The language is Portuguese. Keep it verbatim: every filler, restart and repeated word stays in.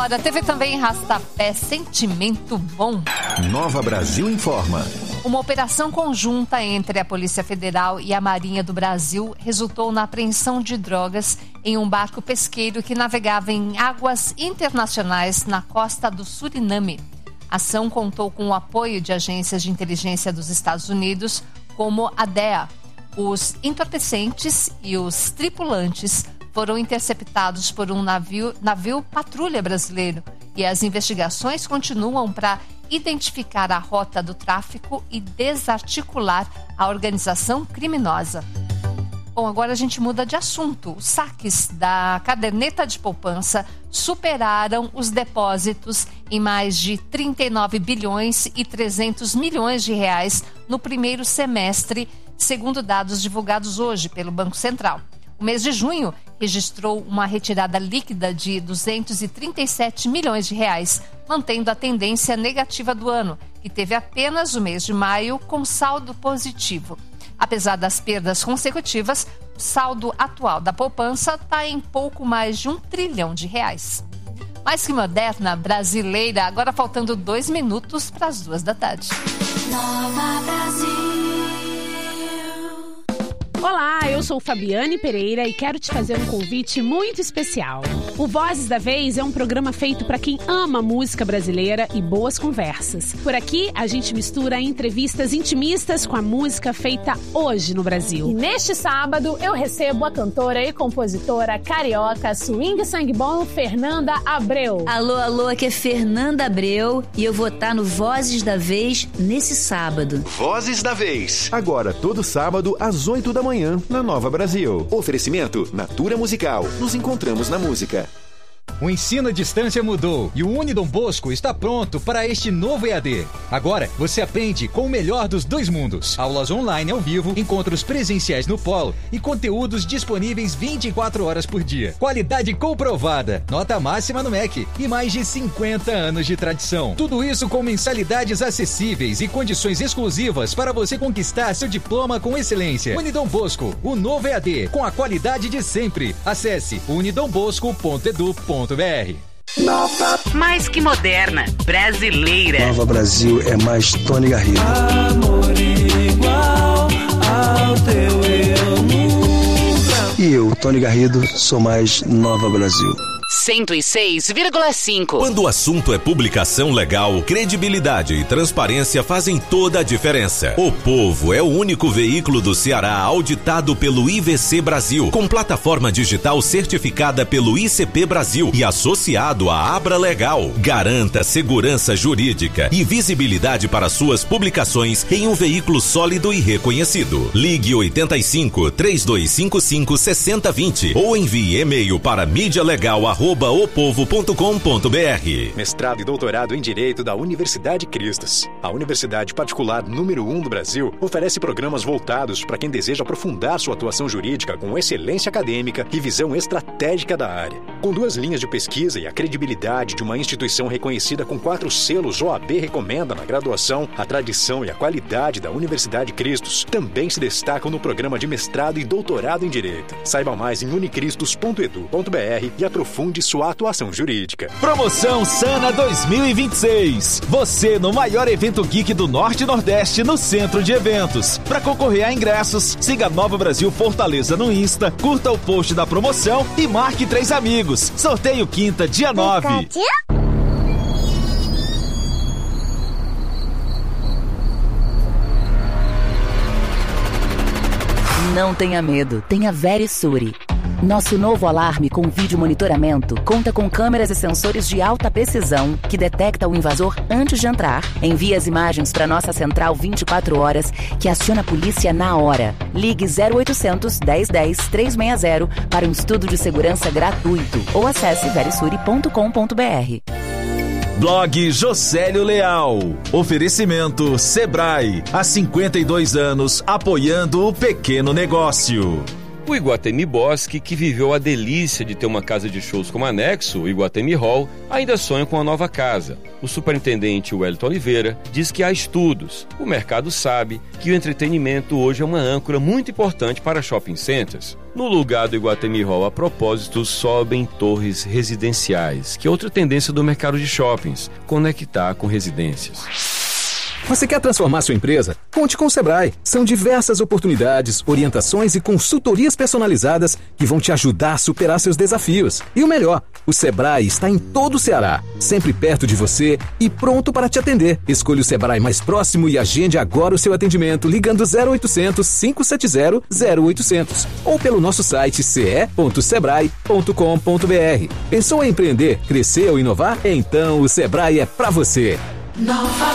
hora teve também Rastapé, Sentimento Bom. Nova Brasil informa. Uma operação conjunta entre a Polícia Federal e a Marinha do Brasil resultou na apreensão de drogas em um barco pesqueiro que navegava em águas internacionais na costa do Suriname. A ação contou com o apoio de agências de inteligência dos Estados Unidos, como a D E A. Os entorpecentes e os tripulantes foram interceptados por um navio, navio patrulha brasileiro e as investigações continuam para identificar a rota do tráfico e desarticular a organização criminosa. Bom, agora a gente muda de assunto. Os saques da caderneta de poupança superaram os depósitos em mais de trinta e nove bilhões e trezentos milhões de reais no primeiro semestre, segundo dados divulgados hoje pelo Banco Central. O mês de junho registrou uma retirada líquida de duzentos e trinta e sete milhões de reais, mantendo a tendência negativa do ano, que teve apenas o mês de maio com saldo positivo. Apesar das perdas consecutivas, o saldo atual da poupança está em pouco mais de um trilhão de reais. Mais que moderna, brasileira, agora faltando dois minutos para as duas da tarde. Nova Brasil. Olá, eu sou Fabiane Pereira e quero te fazer um convite muito especial. O Vozes da Vez é um programa feito para quem ama música brasileira e boas conversas. Por aqui, a gente mistura entrevistas intimistas com a música feita hoje no Brasil. E neste sábado, eu recebo a cantora e compositora carioca swing sangue bom Fernanda Abreu. Alô, alô, aqui é Fernanda Abreu e eu vou estar no Vozes da Vez nesse sábado. Vozes da Vez. Agora, todo sábado, às oito da manhã, na Nova Brasil. Oferecimento Natura Musical. Nos encontramos na música. O ensino à distância mudou e o Unidom Bosco está pronto para este novo E A D. Agora, você aprende com o melhor dos dois mundos. Aulas online ao vivo, encontros presenciais no polo e conteúdos disponíveis vinte e quatro horas por dia. Qualidade comprovada, nota máxima no M E C e mais de cinquenta anos de tradição. Tudo isso com mensalidades acessíveis e condições exclusivas para você conquistar seu diploma com excelência. Unidom Bosco, o novo E A D, com a qualidade de sempre. Acesse unidombosco ponto edu ponto br. Nova. Mais que moderna, brasileira. Nova Brasil é mais Tony Garrido. Amor igual ao teu eu nunca. E eu, Tony Garrido, sou mais Nova Brasil. cento e seis vírgula cinco. Quando o assunto é publicação legal, credibilidade e transparência fazem toda a diferença. O Povo é o único veículo do Ceará auditado pelo I V C Brasil, com plataforma digital certificada pelo I C P Brasil e associado à Abra Legal. Garanta segurança jurídica e visibilidade para suas publicações em um veículo sólido e reconhecido. Ligue oitenta e cinco, três dois cinco cinco, seis zero dois zero ou envie e-mail para mídia legal arroba opovo ponto com ponto br. Mestrado e doutorado em Direito da Universidade Cristos. A universidade particular número um do Brasil oferece programas voltados para quem deseja aprofundar sua atuação jurídica com excelência acadêmica e visão estratégica da área. Com duas linhas de pesquisa e a credibilidade de uma instituição reconhecida com quatro selos O A B recomenda na graduação, a tradição e a qualidade da Universidade Cristos também se destacam no programa de mestrado e doutorado em Direito. Saiba mais em unicristos ponto edu ponto br e aprofunde de sua atuação jurídica. Promoção Sana dois mil e vinte e seis. Você no maior evento geek do Norte e Nordeste no Centro de Eventos. Para concorrer a ingressos, siga Nova Brasil Fortaleza no Insta, curta o post da promoção e marque três amigos. Sorteio quinta, dia nove. Não tenha medo, tenha Verisure. Nosso novo alarme com vídeo monitoramento conta com câmeras e sensores de alta precisão que detecta o invasor antes de entrar. Envia as imagens para nossa central vinte e quatro horas que aciona a polícia na hora. Ligue zero oitocentos, dez, dez, trezentos e sessenta para um estudo de segurança gratuito ou acesse verisure ponto com ponto br. Blog Josélio Leal. Oferecimento Sebrae. Há cinquenta e dois anos apoiando o pequeno negócio. O Iguatemi Bosque, que viveu a delícia de ter uma casa de shows como anexo, o Iguatemi Hall, ainda sonha com a nova casa. O superintendente Wellington Oliveira diz que há estudos. O mercado sabe que o entretenimento hoje é uma âncora muito importante para shopping centers. No lugar do Iguatemi Hall, a propósito, sobem torres residenciais, que é outra tendência do mercado de shoppings, conectar com residências. Você quer transformar sua empresa? Conte com o Sebrae. São diversas oportunidades, orientações e consultorias personalizadas que vão te ajudar a superar seus desafios. E o melhor, o Sebrae está em todo o Ceará, sempre perto de você e pronto para te atender. Escolha o Sebrae mais próximo e agende agora o seu atendimento ligando zero oitocentos, cinco sete zero, zero oitocentos ou pelo nosso site c e ponto sebrae ponto com ponto b r. Pensou em empreender, crescer ou inovar? Então o Sebrae é para você. Nova